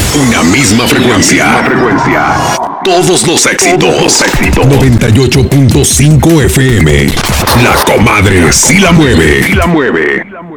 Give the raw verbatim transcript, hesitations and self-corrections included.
Una misma frecuencia. Una misma frecuencia. Todos los éxitos. Todos los éxitos. noventa y ocho punto cinco F M. La comadre sí la mueve. Sí la mueve.